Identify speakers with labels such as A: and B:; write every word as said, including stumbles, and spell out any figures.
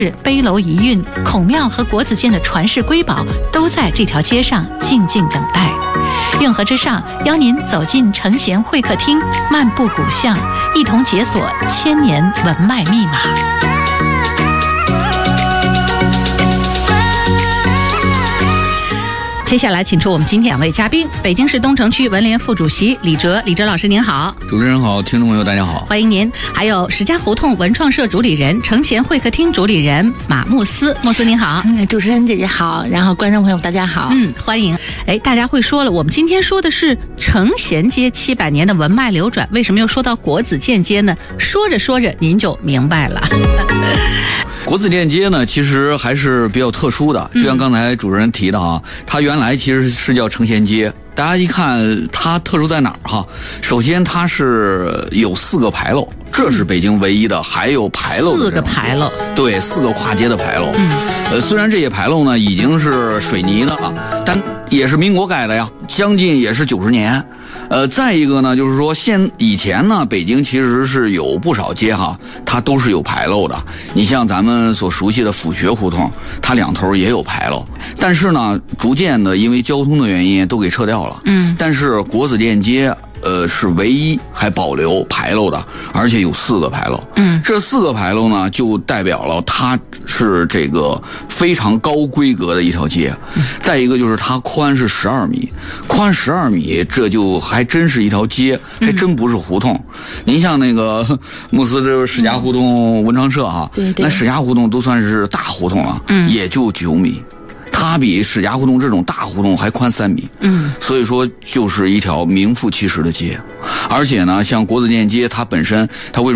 A: 碑楼遗韵，孔庙和国子监的传世瑰宝都在这条街上静静等待。运河之上，邀您走进承贤会客厅，漫步古巷，一同解锁千年文脉密码。接下来请出我们今天两位嘉宾，北京市东城区文联副主席李哲，李哲老师您好。
B: 主持人好，听众朋友大家好，
A: 欢迎您。还有石家胡同文创社主理人、承贤会客厅主理人马慕斯，慕斯您好。
C: 嗯，主持人姐姐好，然后观众朋友大家好。
A: 嗯，欢迎。哎，大家会说了，我们今天说的是承贤街七百年的文脉流转，为什么又说到国子监街呢？说着说着您就明白了。
B: 国子监街呢，其实还是比较特殊的，就像刚才主持人提的啊，它原来其实是叫承贤街。大家一看它特殊在哪儿哈？首先它是有四个牌楼，这是北京唯一的，还有牌楼的
A: 四个牌楼，
B: 对，四个跨街的牌楼。
A: 嗯，
B: 呃，虽然这些牌楼呢已经是水泥的了，但也是民国盖的呀，将近也是九十年。呃，再一个呢，就是说现以前呢，北京其实是有不少街哈，它都是有牌楼的。你像咱们所熟悉的府学胡同，它两头也有牌楼，但是呢，逐渐的因为交通的原因都给撤掉了。
A: 嗯，
B: 但是国子监街呃是唯一还保留牌楼的，而且有四个牌楼。
A: 嗯，
B: 这四个牌楼呢，就代表了它是这个非常高规格的一条街。嗯、再一个就是它宽是十二米，宽十二米，这就还真是一条街，还真不是胡同。嗯、您像那个慕斯这史家胡同文创社啊，
C: 对对，
B: 那史家胡同都算是大胡同了，
A: 嗯，
B: 也就九米。它比史家胡同这种大胡同还宽三米，
A: 嗯，
B: 所以说就是一条名副其实的街，而且呢，像国子监街它本身它为